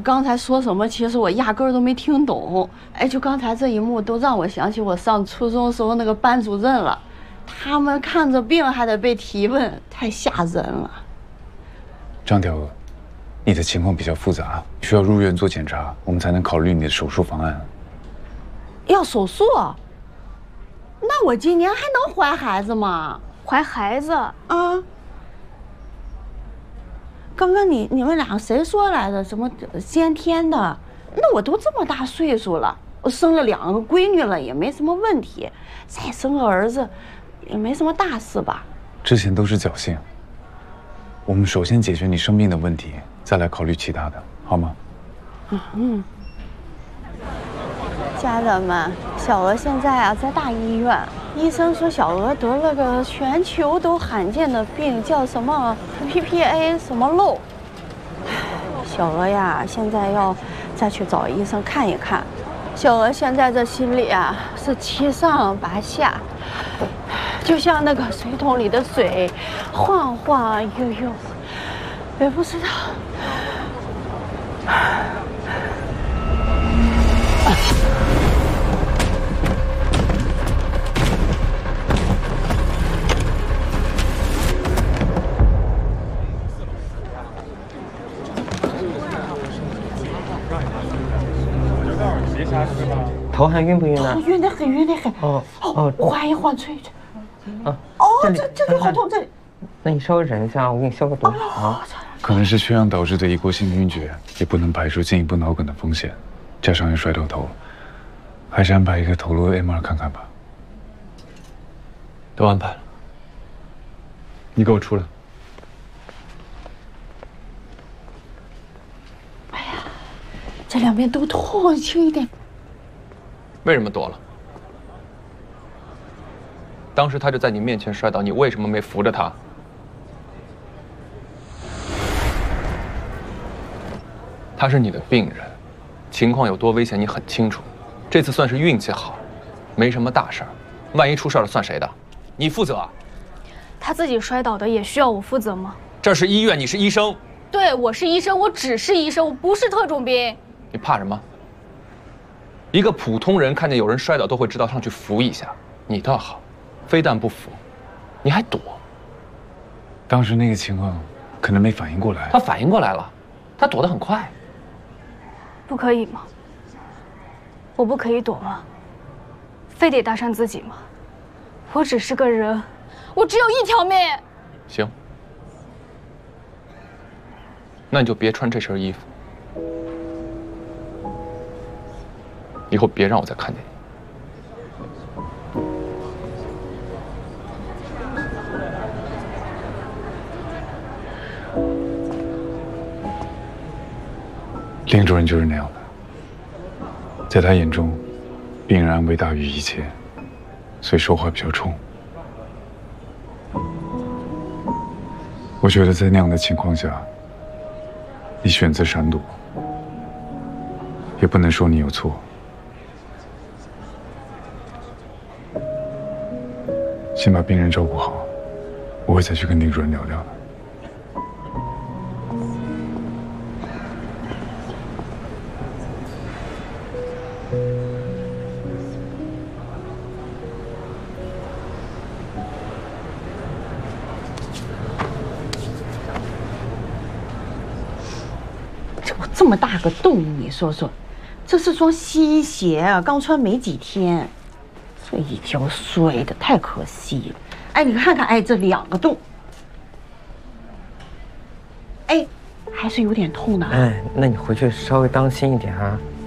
刚才说什么，其实我压根儿都没听懂。哎，就刚才这一幕，都让我想起我上初中时候那个班主任了。他们看着病还得被提问，太吓人了。 张条娥，你的情况比较复杂，需要入院做检查，我们才能考虑你的手术方案。 要手术？那我今年还能怀孩子吗？ 怀孩子？ 啊？刚刚你们俩谁说来的？什么先天的？那我都这么大岁数了，我生了2个闺女了，也没什么问题。再生个儿子，也没什么大事吧？ 之前都是侥幸。我们首先解决你生病的问题，再来考虑其他的，好吗？ 嗯。家人们，小娥现在啊在大医院，医生说小娥得了个全球都罕见的病，叫什么 PPA 什么漏。小娥呀，现在要再去找医生看一看。小娥现在这心里啊是七上八下，就像那个水桶里的水，晃晃悠悠，也不知道。 头还晕不晕呢？ 晕得很，晕得很。哦，缓一缓，吹一吹。这里好痛，这里。 那你稍微忍一下，我给你消个毒啊。 可能是缺氧导致的一过性晕厥，也不能排除进一步脑梗的风险，加上又摔到头，还是安排一个头颅 MR 看看吧。 都安排了。你给我出来。 哎呀，这2边都痛，轻一点。 为什么躲了？当时他就在你面前摔倒，你为什么没扶着他？他是你的病人，情况有多危险你很清楚。这次算是运气好，没什么大事儿。万一出事了，算谁的？你负责啊？ 他自己摔倒的也需要我负责吗？ 这是医院，你是医生。 对，我是医生，我只是医生，我不是特种兵。 你怕什么？一个普通人看见有人摔倒都会知道上去扶一下，你倒好，非但不扶，你还躲。 当时那个情况，可能没反应过来。 他反应过来了，他躲得很快。 不可以吗？我不可以躲吗？非得搭上自己吗？我只是个人，我只有1条命。 行，那你就别穿这身衣服。以后别让我再看见你。林主任就是那样的，在他眼中，病人安危大于一切，所以说话比较冲。我觉得在那样的情况下，你选择闪躲，也不能说你有错。先把病人照顾好，我会再去跟林主任聊聊的。 这么大个洞，你说说，这是双西鞋啊，刚穿没几天。这一觉睡的太可惜了，哎，你看看，哎，这2个洞，哎，还是有点痛的。 哎，那你回去稍微当心一点啊。